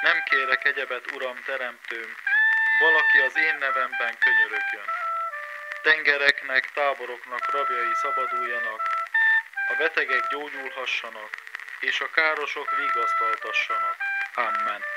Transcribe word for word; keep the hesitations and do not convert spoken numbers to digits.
Nem kérek egyebet, Uram, teremtőm, valaki az én nevemben könyörögjön. Tengereknek, táboroknak rabjai szabaduljanak, a betegek gyógyulhassanak, és a károsok vigasztaltassanak. Amen.